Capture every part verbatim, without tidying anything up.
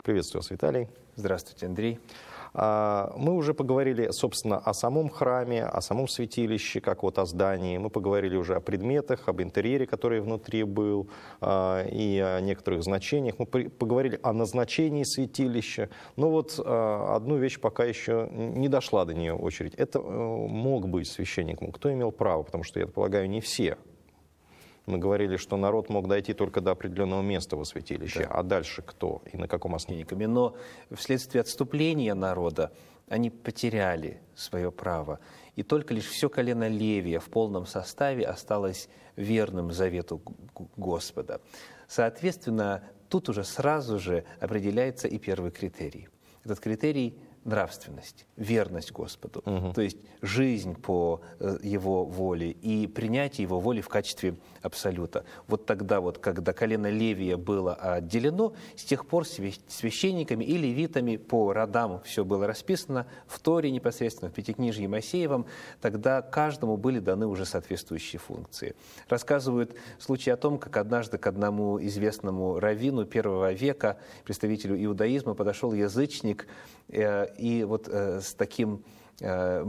Приветствую вас, Виталий. Здравствуйте, Андрей. Мы уже поговорили, собственно, о самом храме, о самом святилище, как вот о здании. Мы поговорили уже о предметах, об интерьере, который внутри был, и о некоторых значениях. Мы поговорили о назначении святилища. Но вот одну вещь пока еще не дошла до нее очередь. Это мог быть священником. Кто имел право? Потому что, я полагаю, не все. Мы говорили, что народ мог дойти только до определенного места во святилище. Да. А дальше кто и на каком основании? Но вследствие отступления народа они потеряли свое право. И только лишь все колено Левия в полном составе осталось верным завету Господа. Соответственно, тут уже сразу же определяется и первый критерий. Этот критерий – нравственность, верность Господу, угу. То есть жизнь по Его воле и принятие Его воли в качестве абсолюта. Вот тогда, вот, когда колено Левия было отделено, с тех пор священниками и левитами по родам все было расписано, в Торе непосредственно, в Пятикнижье Моисеевом, тогда каждому были даны уже соответствующие функции. Рассказывают случай о том, как однажды к одному известному раввину первого века, представителю иудаизма, подошел язычник, и вот э, с таким... Э,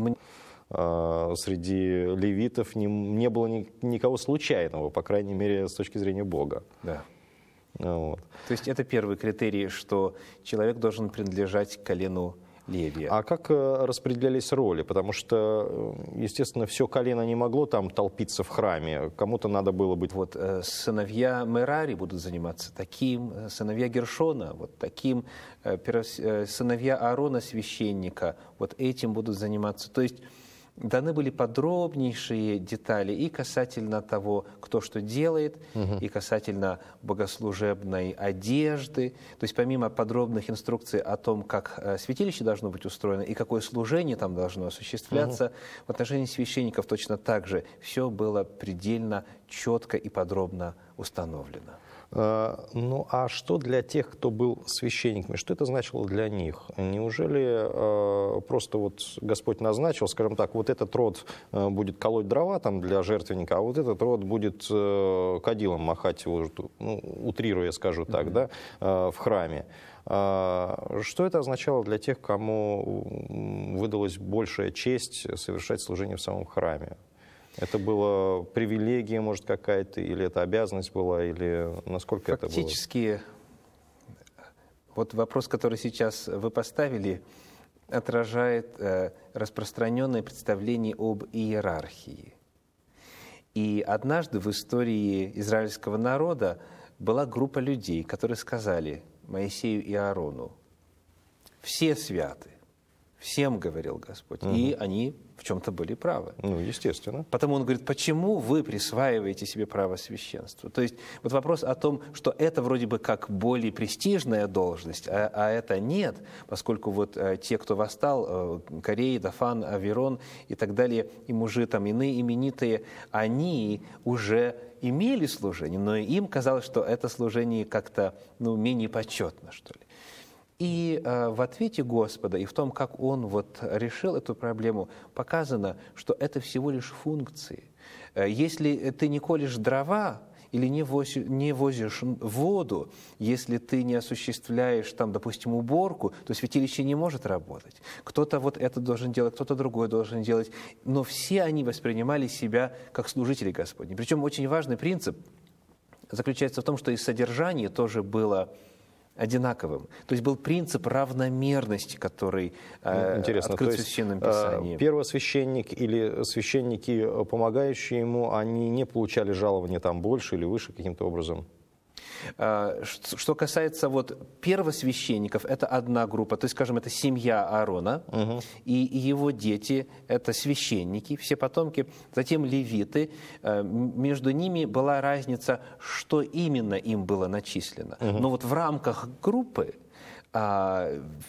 Среди левитов не, не было ни, никого случайного, по крайней мере, с точки зрения Бога. Да. Вот. То есть это первый критерий, что человек должен принадлежать к колену Левия. А как распределялись роли? Потому что, естественно, все колено не могло там толпиться в храме. Кому-то надо было быть... Вот э, сыновья Мерари будут заниматься таким, сыновья Гершона вот таким, э, э, сыновья Аарона, священника, вот этим будут заниматься. То есть даны были подробнейшие детали и касательно того, кто что делает, угу. и касательно богослужебной одежды. То есть помимо подробных инструкций о том, как святилище должно быть устроено и какое служение там должно осуществляться, угу. в отношении священников точно так же все было предельно четко и подробно установлено. Ну, а что для тех, кто был священниками? Что это значило для них? Неужели э, просто вот Господь назначил, скажем так, вот этот род э, будет колоть дрова там для жертвенника, а вот этот род будет э, кадилом махать, ну, утрируя, скажу так, mm-hmm. да, э, в храме? Э, что это означало для тех, кому выдалась большая честь совершать служение в самом храме? Это была привилегия, может, какая-то, или это обязанность была, или насколько это было? Фактически, вот вопрос, который сейчас вы поставили, отражает э, распространенное представление об иерархии. И однажды в истории израильского народа была группа людей, которые сказали Моисею и Аарону: «Все святы». Всем говорил Господь. Угу. И они в чем-то были правы. Ну, естественно. Потому он говорит, почему вы присваиваете себе право священства? То есть вот вопрос о том, что это вроде бы как более престижная должность, а, а это нет, поскольку вот а, те, кто восстал, а, Корей, Дафан, Аверон и так далее, и мужи там иные именитые, они уже имели служение, но им казалось, что это служение как-то ну, менее почетно, что ли. И э, в ответе Господа, и в том, как Он вот решил эту проблему, показано, что это всего лишь функции. Э, если ты не колешь дрова или не, вози, не возишь воду, если ты не осуществляешь, там, допустим, уборку, то святилище не может работать. Кто-то вот это должен делать, кто-то другой должен делать. Но все они воспринимали себя как служители Господни. Причем очень важный принцип заключается в том, что и содержание тоже было одинаковым. То есть был принцип равномерности, который э, Интересно, открыт то в есть, Священном Писании. Первосвященник или священники, помогающие ему, они не получали жалования там больше или выше каким-то образом? Что касается вот первосвященников, это одна группа, то есть, скажем, это семья Аарона, угу. и его дети, это священники, все потомки, затем левиты. Между ними была разница, что именно им было начислено. Угу. Но вот в рамках группы